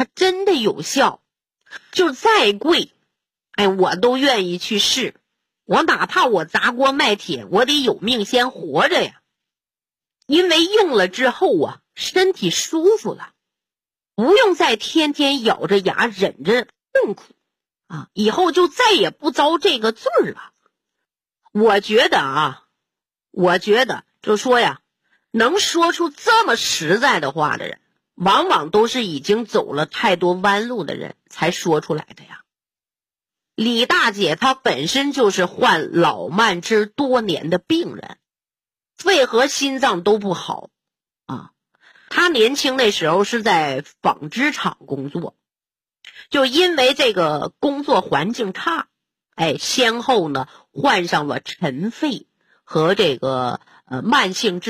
它真的有效，就再贵，我都愿意去试。我哪怕我砸锅卖铁，我得有命先活着呀。因为用了之后啊，身体舒服了，不用再天天咬着牙忍着痛苦啊，以后就再也不遭这个罪了。我觉得就说呀，能说出这么实在的话的人，往往都是已经走了太多弯路的人才说出来的呀。李大姐她本身就是患老慢支多年的病人，肺和心脏都不好啊。她年轻那时候是在纺织厂工作，就因为这个工作环境差，先后呢患上了尘肺和这个慢性支